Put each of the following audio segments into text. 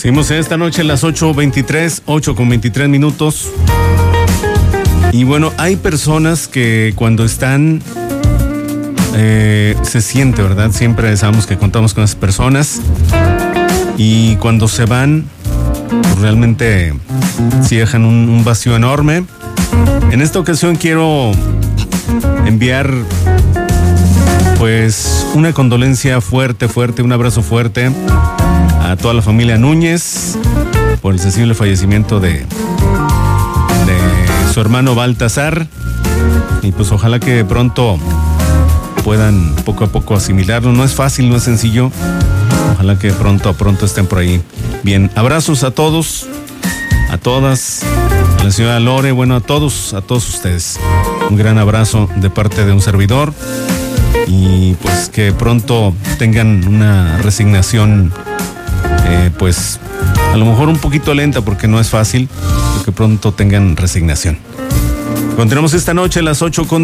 Seguimos esta noche a las 8:23 minutos. Y bueno, hay personas que cuando están, se siente, ¿verdad? Siempre sabemos que contamos con esas personas. Y cuando se van, pues realmente sí dejan un vacío enorme. En esta ocasión quiero enviar pues una condolencia fuerte, un abrazo fuerte a toda la familia Núñez por el sensible fallecimiento de su hermano Baltasar, y pues ojalá que pronto puedan poco a poco asimilarlo. No es fácil, no es sencillo. Ojalá que pronto estén por ahí. Bien, abrazos a todos, a todas, a la señora Lore, bueno, a todos ustedes. Un gran abrazo de parte de un servidor y pues que pronto tengan una resignación, pues a lo mejor un poquito lenta porque no es fácil, pero que pronto tengan resignación. Continuamos esta noche a las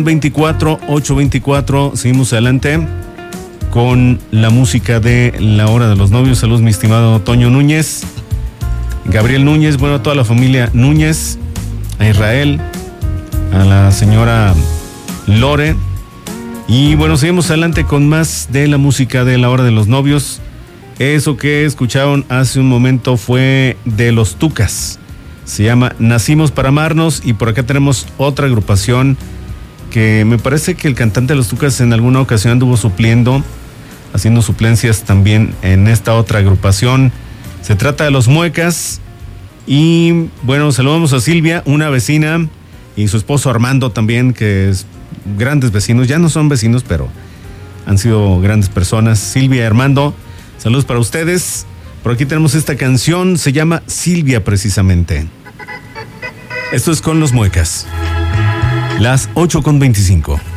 8:24. Seguimos adelante con la música de La Hora de los Novios. Saludos, mi estimado Toño Núñez, Gabriel Núñez, bueno, a toda la familia Núñez, a Israel, a la señora Lore. Y bueno, seguimos adelante con más de la música de La Hora de los Novios. Eso que escucharon hace un momento fue de Los Tucas. Se llama Nacimos para Amarnos. Y por acá tenemos otra agrupación que me parece que el cantante de Los Tucas en alguna ocasión anduvo supliendo, haciendo suplencias también en esta otra agrupación. Se trata de Los Muecas. Y bueno, saludamos a Silvia, una vecina, y su esposo Armando también, que es grandes vecinos. Ya no son vecinos, pero han sido grandes personas. Silvia y Armando, saludos para ustedes. Por aquí tenemos esta canción, se llama Silvia precisamente. Esto es con Los Muecas. Las 8:25.